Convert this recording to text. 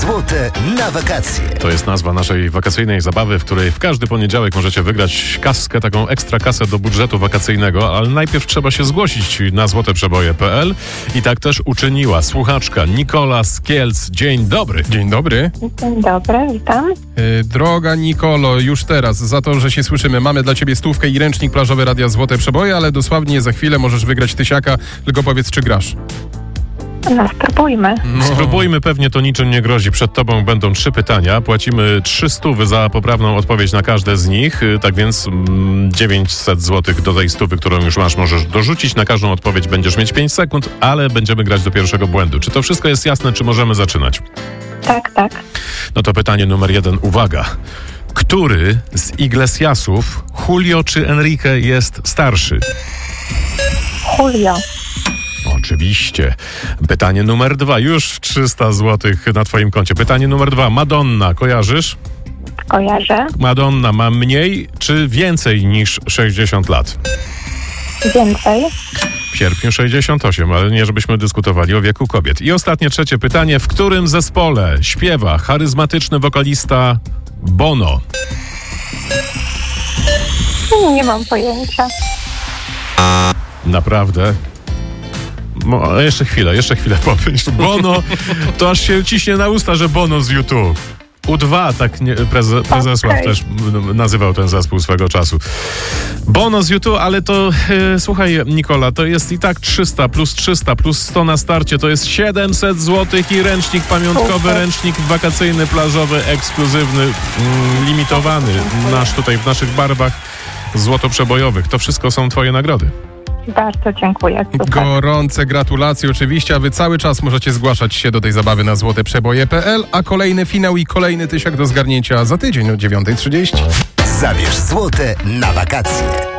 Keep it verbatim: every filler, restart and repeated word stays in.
Złote na wakacje. To jest nazwa naszej wakacyjnej zabawy, w której w każdy poniedziałek możecie wygrać kaskę, taką ekstra kasę do budżetu wakacyjnego, ale najpierw trzeba się zgłosić na złote przeboje kropka pe el i tak też uczyniła słuchaczka Nikola z Kielc. Dzień dobry. Dzień dobry. Dzień dobry, witam. Yy, droga Nikolo, już teraz za to, że się słyszymy, mamy dla ciebie stówkę i ręcznik plażowy Radia Złote Przeboje, ale dosłownie za chwilę możesz wygrać tysiaka, tylko powiedz, czy grasz. No, spróbujmy. No. Spróbujmy, pewnie to niczym nie grozi. Przed tobą będą trzy pytania. Płacimy trzy stówy za poprawną odpowiedź na każde z nich. Tak więc mm, dziewięćset złotych do tej stówy, którą już masz, możesz dorzucić. Na każdą odpowiedź będziesz mieć pięć sekund, ale będziemy grać do pierwszego błędu. Czy to wszystko jest jasne, czy możemy zaczynać? Tak, tak. No to pytanie numer jeden. Uwaga. Który z Iglesiasów, Julio czy Enrique, jest starszy? Julio. Oczywiście. Pytanie numer dwa. Już trzysta złotych na twoim koncie. Pytanie numer dwa. Madonna. Kojarzysz? Kojarzę. Madonna ma mniej czy więcej niż sześćdziesiąt lat? Więcej. W sierpniu sześćdziesiąt osiem, ale nie żebyśmy dyskutowali o wieku kobiet. I ostatnie, trzecie pytanie. W którym zespole śpiewa charyzmatyczny wokalista Bono? Nie mam pojęcia. Naprawdę? No, jeszcze chwilę, jeszcze chwilę pomyśl. Bono, to aż się ciśnie na usta, że Bono z U dwa. U dwa, tak nie, preze, Prezesław Okay. też nazywał ten zespół swego czasu. Bono z U dwa, ale to e, słuchaj, Nikola, to jest i tak trzysta plus trzysta plus sto na starcie, to jest siedemset złotych i ręcznik pamiątkowy, Super. ręcznik wakacyjny, plażowy, ekskluzywny, mm, limitowany, nasz tutaj w naszych barwach złotoprzebojowych. To wszystko są twoje nagrody. Bardzo dziękuję. Super. Gorące gratulacje oczywiście, a wy cały czas możecie zgłaszać się do tej zabawy na złote przeboje kropka pe el, a kolejny finał i kolejny tysiak do zgarnięcia za tydzień o dziewiąta trzydzieści. Zabierz złote na wakacje.